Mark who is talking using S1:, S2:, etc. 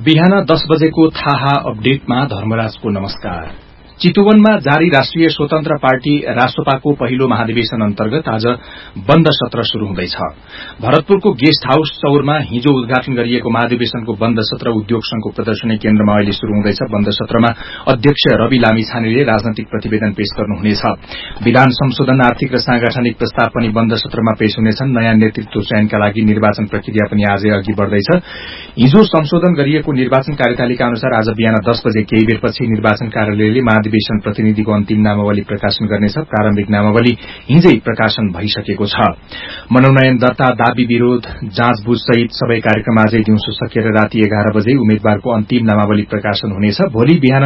S1: बिहान 10 बजेको थाहा अपडेटमा धर्मराजको नमस्कार। चितुवनमा जारी राष्ट्रिय स्वतन्त्र पार्टी रासोपाको पहिलो महाधिवेशन अन्तर्गत आज बन्द सत्र शुरू हुँदैछ। भरतपुरको गेस्ट हाउस चौरमा हिजो उद्घाटन गरिएको महाधिवेशनको बन्द सत्र उद्योग संघको प्रदर्शनी केन्द्रमा अहिले शुरू हुँदैछ। बन्द सत्रमा अध्यक्ष रवि लामिछानेले राजनैतिक प्रतिवेदन पेश गर्नुहुनेछ। विधान संशोधन, आर्थिक र सांगठनिक प्रस्ताव पनि बन्द सत्रमा पेश हुनेछन्। नयाँ नेतृत्व चयनका लागि निर्वाचन प्रक्रिया पनि आजै अघि बढ़दैछ। हिजो संशोधन गरिएको निर्वाचन कार्यतालिका अनुसार आज बिहान 10 बजे केही बेरपछि निर्वाचन कार्यालयले महाधिवेशन प्रतिनिधिको अन्तिम नामावली प्रकाशन गर्नेछ। प्रारम्भिक नामावली हिजै प्रकाशन भइसकेको छ। मनोनयन दर्ता, दावी विरोध, जाँचबुझ सहित सबै कार्यक्रम आजै दिउँसो सकिएर राति 11 बजे उम्मेद्वारको अन्तिम नामावली प्रकाशन हुनेछ। भोलि बिहान